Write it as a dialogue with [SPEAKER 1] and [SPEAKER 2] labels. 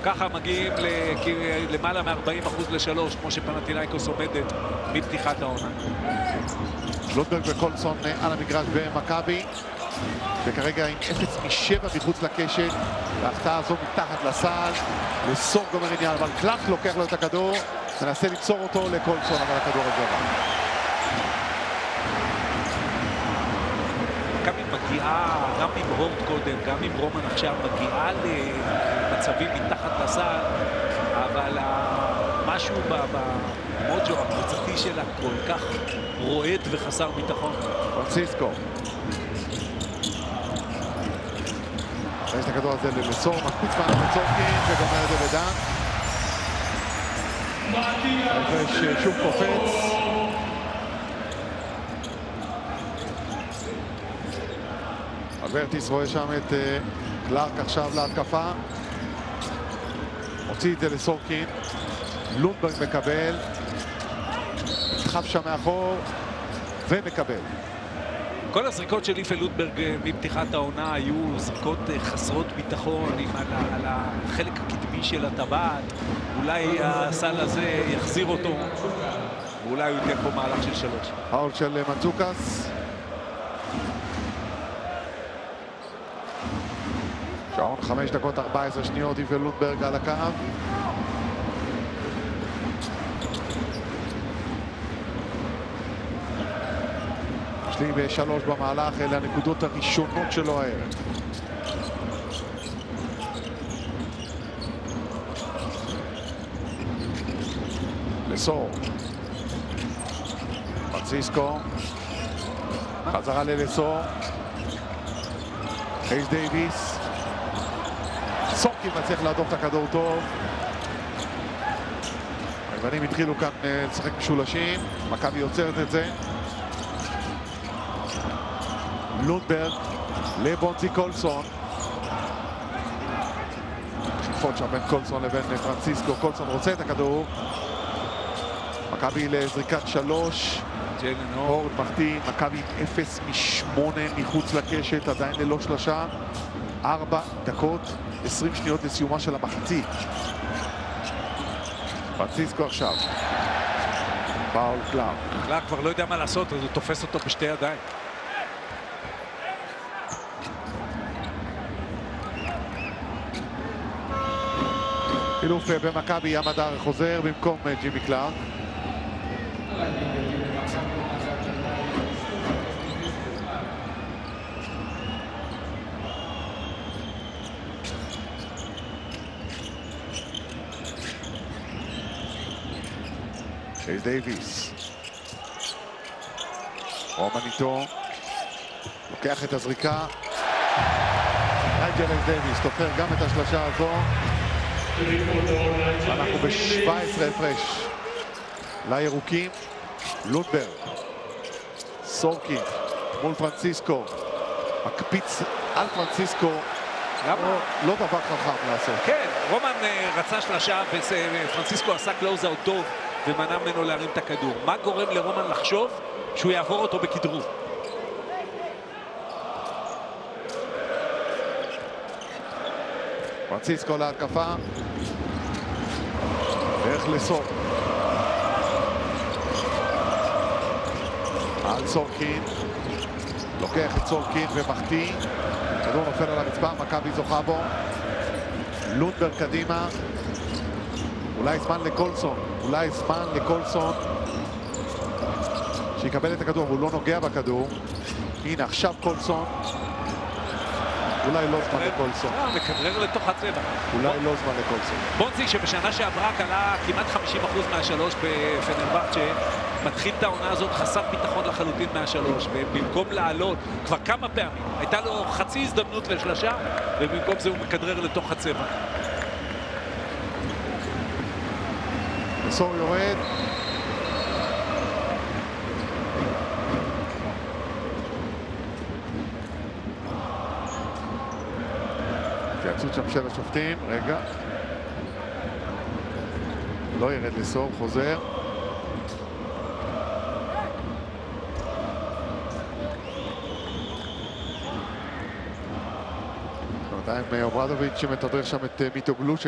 [SPEAKER 1] ככה מגיעים למעלה מ-40% ל-3, כמו שפנתינייקוס עומדת מפתיחת העונה.
[SPEAKER 2] לונדברג וקולסון על המגרש במכבי, וכרגע עם 0 מ-7 מחוץ לקשת. ההחטאה הזו מתחת לסל, לסור גומר עניין, אבל קלארק לוקח לו את הכדור, מנסה ליצור אותו לקולסון, אבל הכדור הזה עבר.
[SPEAKER 1] מכבי מגיעה, גם עם הורד קודם, גם עם רומן עכשיו, מגיעה למצבים מתחת לסל, אבל משהו במוג'ו הקבוצתי שלה כל כך רועד וחסר ביטחון.
[SPEAKER 2] פרנציסקו. יש את הכדור הזה לסור, מקפיץ פעם לצורקין, וגומר את זה בדן. ההפרש שוב קופץ. אלברטיס רואה שם את קלארק עכשיו להתקפה. הוציא את זה לסורקין. לונדברג מקבל. נדחף שם מאחור ומקבל.
[SPEAKER 1] כל הזריקות של ליפה לונדברג מפתיחת העונה היו זריקות חסרות ביטחון על החלק הקדמי של הטבעת. אולי הסל הזה יחזיר אותו, ואולי הוא ייתן פה מהלך של 3.
[SPEAKER 2] פאול של מנצוקס. שעון 5 דקות 14 שניות, ליפה לונדברג על הקו. ב-3 במהלך, אלה הנקודות הראשונות שלו הערב. לסור. פרנציסקו. חזרה ללסור. הייס דייביס. סורקין מצליח להדוף את הכדור טוב. היוונים התחילו כאן לשחק משולשים. מכבי יוצרת את זה. לונדברג לבונזי קולסון. שפות שם בין קולסון לבין פרנציסקו. קולסון רוצה את הכדור. מכבי לזריקת 3. הורד מחטיא. מכבי 0 מ-8 מחוץ לקשת, עדיין ללא שלושה. 4 דקות 20 שניות לסיומה של המחצית. פרנציסקו עכשיו. פאול קלארק.
[SPEAKER 1] קלארק כבר לא יודע מה לעשות, אז הוא תופס אותו בשתי ידיים.
[SPEAKER 2] חילוף במכבי, ים הדר חוזר במקום ג'ימי קלארק. הייס דייביס. רומן איתו. לוקח את הזריקה. נייג'ל הייס דייביס תופר גם את השלושה הזו. אנחנו ב-17 הפרש לירוקים. לונדברג. סורקין מול פרנציסקו. מקפיץ על פרנציסקו. לא דבר חכם לעשות.
[SPEAKER 1] כן, רומן רצה שלושה ופרנציסקו עשה קלוז-אוט טוב ומנע ממנו להרים את הכדור. מה גורם לרומן לחשוב? שהוא יעבור אותו בכדרור.
[SPEAKER 2] פרנציסקו להתקפה. דרך לסור. על סורקין. לוקח את סורקין ומחטיא. כדור נופל על הרצפה, מכבי זוכה בו. לונדברג קדימה. אולי זמן לקולסון. אולי זמן לקולסון. שיקבל את הכדור, הוא לא נוגע בכדור. הנה עכשיו קולסון. אולי לא זמן לקולסון.
[SPEAKER 1] מקרר לתוך הצבע.
[SPEAKER 2] אולי לא זמן לקולסון.
[SPEAKER 1] בונזי שבשנה שעברה קלה כמעט 50% מהשלוש בפנרבחצ'ה, מתחיל את העונה הזאת חסר ביטחון לחלוטין מהשלוש, ובמקום לעלות כבר כמה פעמים, הייתה לו חצי הזדמנות לשלושה, ובמקום זה הוא מקדרר לתוך הצבע.
[SPEAKER 2] סור יורד. התייעצות שם של השופטים, רגע. לא ירד לסור, חוזר. עדיין אוברדוביץ' שמתדרך שם את מיטוגלו.